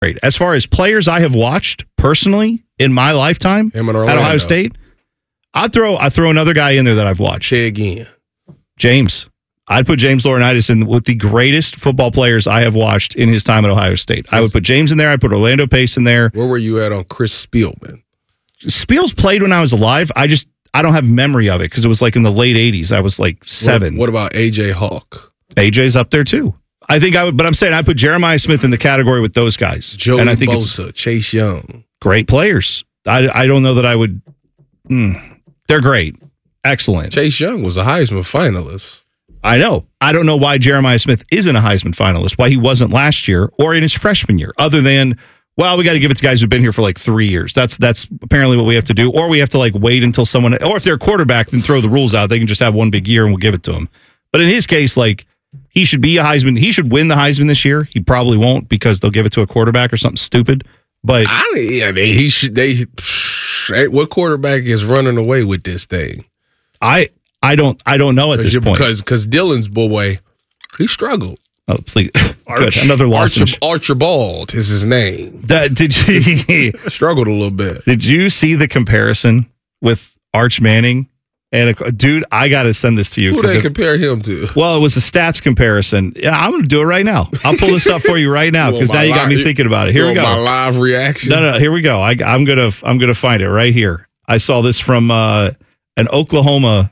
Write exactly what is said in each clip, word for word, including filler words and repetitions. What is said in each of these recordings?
great. As far as players I have watched personally in my lifetime Him and at Orlando. Ohio State, I throw I throw another guy in there that I've watched. Say again. James. I'd put James Laurinaitis in with the greatest football players I have watched in his time at Ohio State. I would put James in there. I'd put Orlando Pace in there. Where were you at on Chris Spielman? Spiels played when I was alive. I just I don't have memory of it because it was like in the late eighties. I was like seven. What, what about A J Hawk? A J's up there too. I think I would, but I'm saying I put Jeremiah Smith in the category with those guys. Joey and I think Bosa, Chase Young. Great players. I, I don't know that I would. Mm, they're great. Excellent. Chase Young was a Heisman finalist. I know. I don't know why Jeremiah Smith isn't a Heisman finalist, why he wasn't last year or in his freshman year, other than, well, we got to give it to guys who've been here for like three years. That's that's apparently what we have to do. Or we have to like wait until someone, or if they're a quarterback, then throw the rules out. They can just have one big year and we'll give it to them. But in his case, like, he should be a Heisman. He should win the Heisman this year. He probably won't because they'll give it to a quarterback or something stupid. But I, yeah, they, he should. They what quarterback is running away with this thing? I I don't I don't know at this point because because Dylan's boy, he struggled. Oh, please, Arch, good. Another loss. Arch, Archibald is his name. That did you struggled a little bit? Did you see the comparison with Arch Manning? And a, dude, I got to send this to you. Who they if, compare him to? Well, it was a stats comparison. Yeah, I'm going to do it right now. I'll pull this up for you right now because now you got me thinking about it. Here we go. My live reaction. No, no, here we go. I, I'm gonna, I'm gonna find it right here. I saw this from uh, an Oklahoma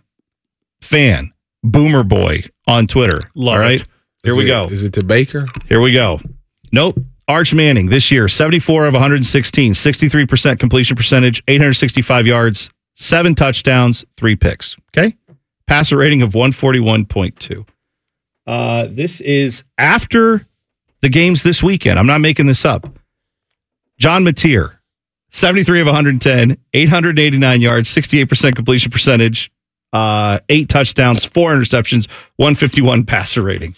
fan, Boomer Boy, on Twitter. Love All right, it. here is we it, go. Is it to Baker? Here we go. Nope. Arch Manning this year, seventy-four of one hundred sixteen, sixty-three percent completion percentage, eight hundred sixty-five yards. Seven touchdowns, three picks. Okay. Passer rating of one forty-one point two. Uh, this is after the games this weekend. I'm not making this up. John Mateer, seventy-three of one hundred ten, eight hundred eighty-nine yards, sixty-eight percent completion percentage, uh, eight touchdowns, four interceptions, one fifty-one passer rating.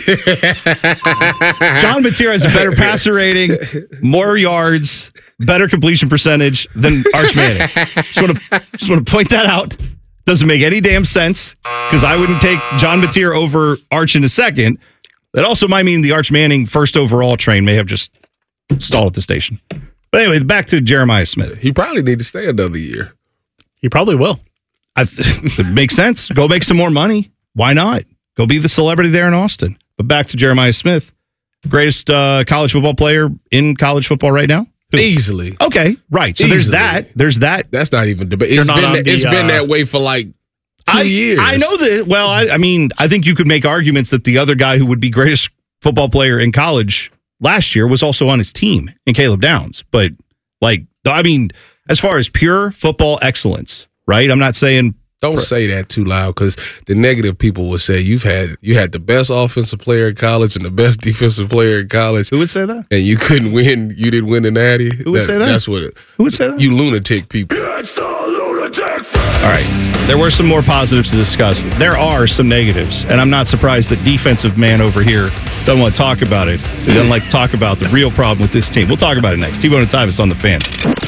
John Mateer has a better passer rating, more yards, better completion percentage than Arch Manning. Just want to just want to point that out. Doesn't make any damn sense because I wouldn't take John Mateer over Arch in a second. That also might mean the Arch Manning first overall train may have just stalled at the station. But anyway, back to Jeremiah Smith. He probably need to stay another year. He probably will. I th- it makes sense. Go make some more money. Why not? Go be the celebrity there in Austin. But back to Jeremiah Smith, greatest uh, college football player in college football right now. Who? Easily. Okay, right. So Easily. there's that. There's that. That's not even debate. It's, not been, on that, the, it's uh, been that way for like two I, years. I know that. Well, I, I mean, I think you could make arguments that the other guy who would be greatest football player in college last year was also on his team in Caleb Downs. But like, I mean, as far as pure football excellence, right? I'm not saying. Don't say that too loud because the negative people will say you've had you had the best offensive player in college and the best defensive player in college. Who would say that? And you couldn't win. You didn't win the Natty. Who would that, say that? That's what it. Who would say that? You lunatic people. It's the lunatic fan. All right. There were some more positives to discuss. There are some negatives, and I'm not surprised that defensive man over here doesn't want to talk about it. He doesn't like to talk about the real problem with this team. We'll talk about it next. T-Bone and Tyvis on the Fan.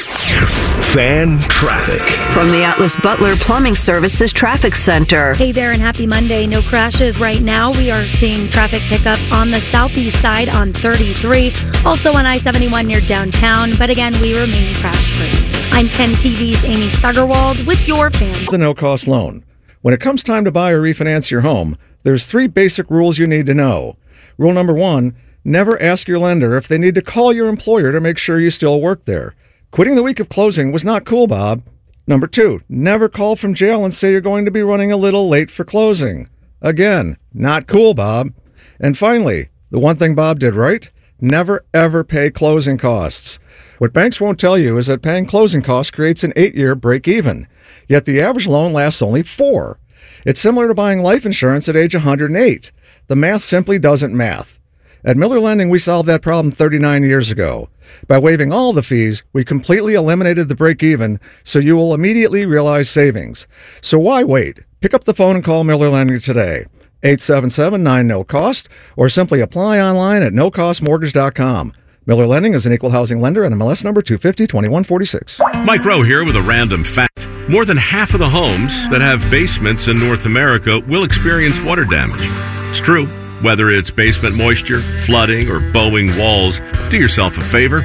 Fan traffic. From the Atlas Butler Plumbing Services Traffic Center. Hey there and happy Monday. No crashes right now. We are seeing traffic pickup on the southeast side on thirty-three. Also on I seventy-one near downtown. But again, we remain crash free. I'm ten T V's Amy Stuggerwald with your Fan. The no-cost loan. When it comes time to buy or refinance your home, there's three basic rules you need to know. Rule number one, never ask your lender if they need to call your employer to make sure you still work there. Quitting the week of closing was not cool, Bob. Number two, never call from jail and say you're going to be running a little late for closing. Again, not cool, Bob. And finally, the one thing Bob did right, never ever pay closing costs. What banks won't tell you is that paying closing costs creates an eight-year break-even, yet the average loan lasts only four. It's similar to buying life insurance at age one hundred eight. The math simply doesn't math. At Miller Lending, we solved that problem thirty-nine years ago. By waiving all the fees, we completely eliminated the break-even, so you will immediately realize savings. So why wait? Pick up the phone and call Miller Lending today. eight seven seven, nine, no cost, or simply apply online at no cost mortgage dot com. Miller Lending is an equal housing lender and M L S number two fifty, twenty-one forty-six. Mike Rowe here with a random fact. More than half of the homes that have basements in North America will experience water damage. It's true. Whether it's basement moisture, flooding, or bowing walls, do yourself a favor.